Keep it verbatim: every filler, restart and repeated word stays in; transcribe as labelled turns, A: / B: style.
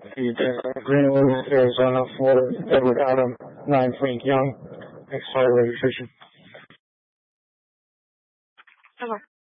A: Feed uh, Green Wilderness, Arizona for Edward Adam, nine Frank Young. Thanks for the registration.
B: Okay.